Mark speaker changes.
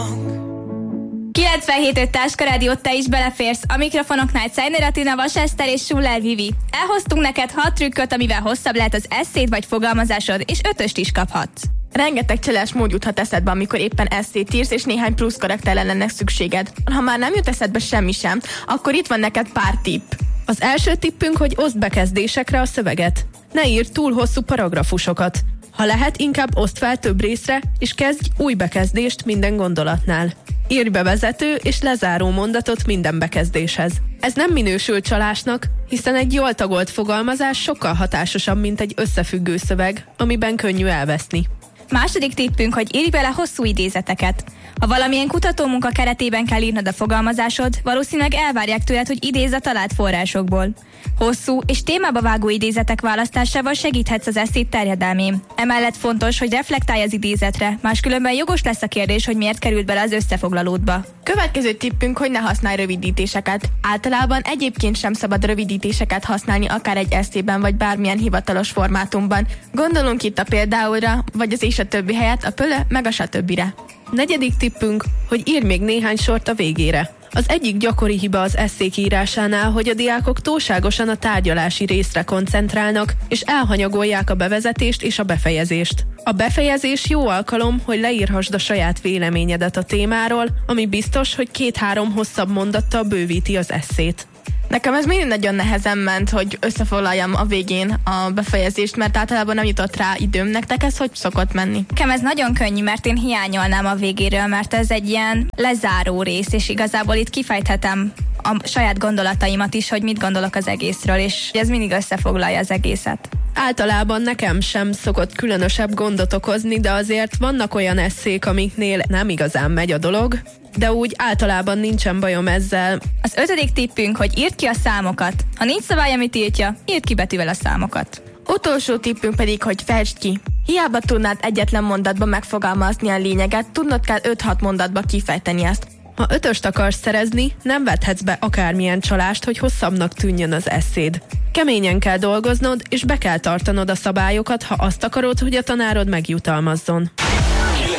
Speaker 1: 97.5 Táskarádiót, te is beleférsz. A mikrofonoknál Czajner Attila, Vas Eszter és Schuller Vivi. Elhoztunk neked 6 trükköt, amivel hosszabb lehet az esszéd vagy fogalmazásod, és 5-öst is kaphatsz.
Speaker 2: Rengeteg cselás mód juthat eszedbe, amikor éppen esszét írsz, és néhány plusz karakterre lenne szükséged. Ha már nem jut eszedbe semmi sem, akkor itt van neked pár tipp.
Speaker 3: Az első tippünk, hogy oszd bekezdésekre a szöveget. Ne írd túl hosszú paragrafusokat. Ha lehet, inkább oszd fel több részre, és kezdj új bekezdést minden gondolatnál. Írj bevezető és lezáró mondatot minden bekezdéshez. Ez nem minősül csalásnak, hiszen egy jól tagolt fogalmazás sokkal hatásosabb, mint egy összefüggő szöveg, amiben könnyű elveszni.
Speaker 1: Második tippünk, hogy írj bele hosszú idézeteket. Ha valamilyen kutatómunka keretében kell írnod a fogalmazásod, valószínűleg elvárják tőled, hogy idézz a talált forrásokból. Hosszú és témába vágó idézetek választásával segíthetsz az esszét terjedelmén. Emellett fontos, hogy reflektálj az idézetre, máskülönben jogos lesz a kérdés, hogy miért került bele az összefoglalódba.
Speaker 2: Következő tippünk, hogy ne használj rövidítéseket. Általában egyébként sem szabad rövidítéseket használni akár egy esszében vagy bármilyen hivatalos formátumban. Gondolunk itt a példáulra, vagy az és a többi helyett a pöle, meg a satöbbire.
Speaker 3: Negyedik tippünk, hogy írj még néhány sort a végére. Az egyik gyakori hiba az esszék írásánál, hogy a diákok túlságosan a tárgyalási részre koncentrálnak, és elhanyagolják a bevezetést és a befejezést. A befejezés jó alkalom, hogy leírhassd a saját véleményedet a témáról, ami biztos, hogy 2-3 hosszabb mondattal bővíti az esszét.
Speaker 2: Nekem ez mindig nagyon nehezen ment, hogy összefoglaljam a végén a befejezést, mert általában nem jutott rá időm. Nektek ez hogy szokott menni?
Speaker 1: Nekem ez nagyon könnyű, mert én hiányolnám a végéről, mert ez egy ilyen lezáró rész, és igazából itt kifejthetem a saját gondolataimat is, hogy mit gondolok az egészről, és ez mindig összefoglalja az egészet.
Speaker 3: Általában nekem sem szokott különösebb gondot okozni, de azért vannak olyan esszék, amiknél nem igazán megy a dolog, de úgy általában nincsen bajom ezzel.
Speaker 1: Az 5. tippünk, hogy írd ki a számokat. Ha nincs szabály, amit tiltja, írd ki betűvel a számokat.
Speaker 2: Utolsó tippünk pedig, hogy fejtsd ki. Hiába tudnád egyetlen mondatban megfogalmazni a lényeget, tudnod kell 5-6 mondatba kifejteni ezt.
Speaker 3: Ha 5-öst akarsz szerezni, nem vethetsz be akármilyen csalást, hogy hosszabbnak tűnjön az esszéd. Keményen kell dolgoznod, és be kell tartanod a szabályokat, ha azt akarod, hogy a tanárod megjutalmazzon.